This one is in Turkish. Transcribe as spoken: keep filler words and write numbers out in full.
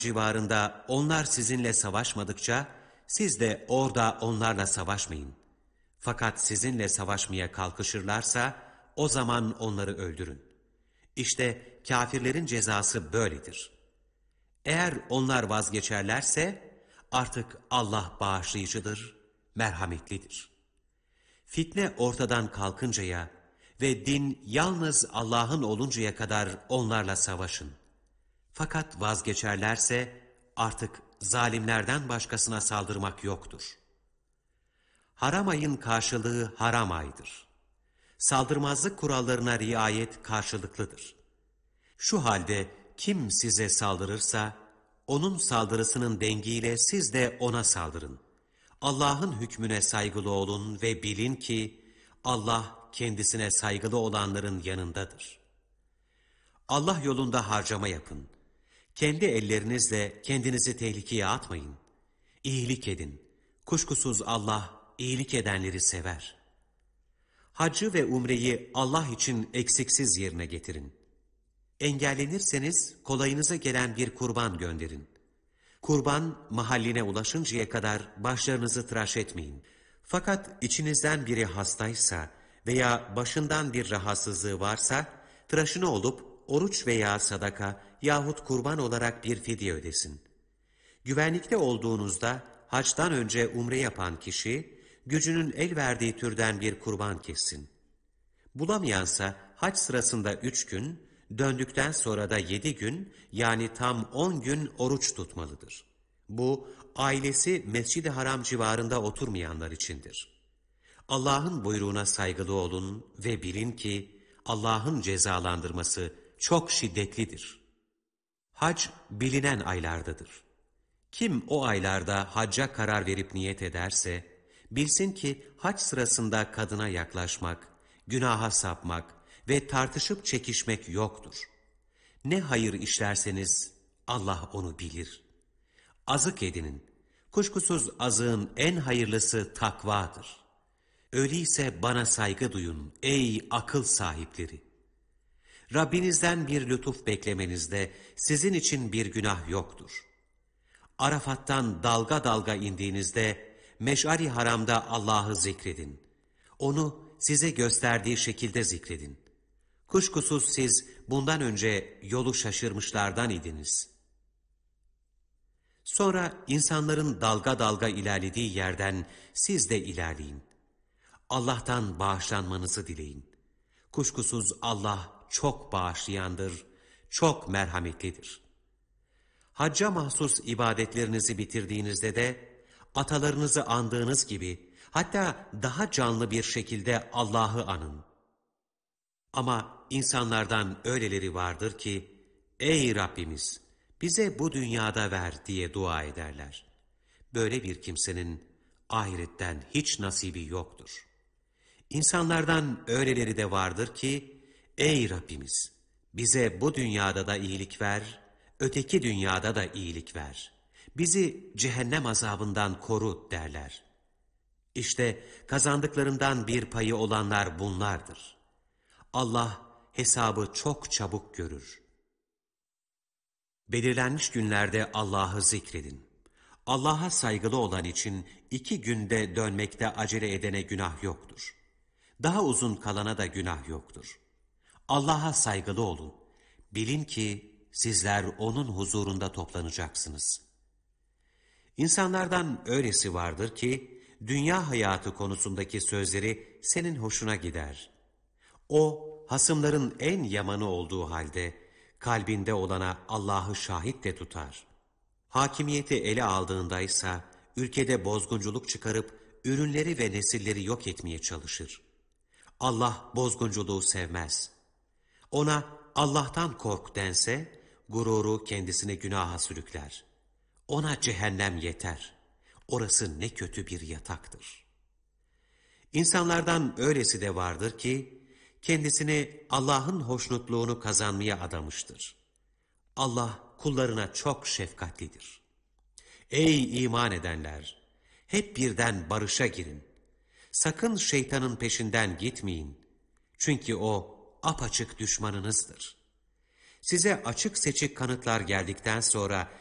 civarında onlar sizinle savaşmadıkça siz de orada onlarla savaşmayın. Fakat sizinle savaşmaya kalkışırlarsa o zaman onları öldürün. İşte kâfirlerin cezası böyledir. Eğer onlar vazgeçerlerse artık Allah bağışlayıcıdır, merhametlidir. Fitne ortadan kalkıncaya ve din yalnız Allah'ın oluncaya kadar onlarla savaşın. Fakat vazgeçerlerse artık zalimlerden başkasına saldırmak yoktur. Haram ayın karşılığı haram aydır. Saldırmazlık kurallarına riayet karşılıklıdır. Şu halde kim size saldırırsa, onun saldırısının dengiyle siz de ona saldırın. Allah'ın hükmüne saygılı olun ve bilin ki, Allah kendisine saygılı olanların yanındadır. Allah yolunda harcama yapın. Kendi ellerinizle kendinizi tehlikeye atmayın. İyilik edin. Kuşkusuz Allah iyilik edenleri sever. Haccı ve umreyi Allah için eksiksiz yerine getirin. Engellenirseniz kolayınıza gelen bir kurban gönderin. Kurban mahalline ulaşıncaya kadar başlarınızı tıraş etmeyin. Fakat içinizden biri hastaysa veya başından bir rahatsızlığı varsa tıraşını olup oruç veya sadaka yahut kurban olarak bir fidye ödesin. Güvenlikte olduğunuzda haçtan önce umre yapan kişi gücünün el verdiği türden bir kurban kessin. Bulamayansa hac sırasında üç gün, döndükten sonra da yedi gün yani tam on gün oruç tutmalıdır. Bu ailesi Mescid-i Haram civarında oturmayanlar içindir. Allah'ın buyruğuna saygılı olun ve bilin ki Allah'ın cezalandırması çok şiddetlidir. Hac bilinen aylardadır. Kim o aylarda hacca karar verip niyet ederse, bilsin ki hac sırasında kadına yaklaşmak, günaha sapmak ve tartışıp çekişmek yoktur. Ne hayır işlerseniz Allah onu bilir. Azık edinin. Kuşkusuz azığın en hayırlısı takvadır. Öyleyse bana saygı duyun ey akıl sahipleri. Rabbinizden bir lütuf beklemenizde sizin için bir günah yoktur. Arafat'tan dalga dalga indiğinizde Meş'ar-i Haram'da Allah'ı zikredin. Onu size gösterdiği şekilde zikredin. Kuşkusuz siz bundan önce yolu şaşırmışlardan idiniz. Sonra insanların dalga dalga ilerlediği yerden siz de ilerleyin. Allah'tan bağışlanmanızı dileyin. Kuşkusuz Allah çok bağışlayandır, çok merhametlidir. Hacca mahsus ibadetlerinizi bitirdiğinizde de atalarınızı andığınız gibi hatta daha canlı bir şekilde Allah'ı anın. Ama insanlardan öyleleri vardır ki, ey Rabbimiz bize bu dünyada ver diye dua ederler. Böyle bir kimsenin ahiretten hiç nasibi yoktur. İnsanlardan öyleleri de vardır ki, ey Rabbimiz bize bu dünyada da iyilik ver, öteki dünyada da iyilik ver. Bizi cehennem azabından koru derler. İşte kazandıklarından bir payı olanlar bunlardır. Allah hesabı çok çabuk görür. Belirlenmiş günlerde Allah'ı zikredin. Allah'a saygılı olan için iki günde dönmekte acele edene günah yoktur. Daha uzun kalana da günah yoktur. Allah'a saygılı olun. Bilin ki sizler onun huzurunda toplanacaksınız. İnsanlardan öylesi vardır ki, dünya hayatı konusundaki sözleri senin hoşuna gider. O, hasımların en yamanı olduğu halde, kalbinde olana Allah'ı şahit de tutar. Hakimiyeti ele aldığındaysa, ülkede bozgunculuk çıkarıp, ürünleri ve nesilleri yok etmeye çalışır. Allah bozgunculuğu sevmez. Ona Allah'tan kork dense, gururu kendisine günaha sürükler. Ona cehennem yeter. Orası ne kötü bir yataktır. İnsanlardan öylesi de vardır ki, kendisini Allah'ın hoşnutluğunu kazanmaya adamıştır. Allah kullarına çok şefkatlidir. Ey iman edenler! Hep birden barışa girin. Sakın şeytanın peşinden gitmeyin. Çünkü o apaçık düşmanınızdır. Size açık seçik kanıtlar geldikten sonra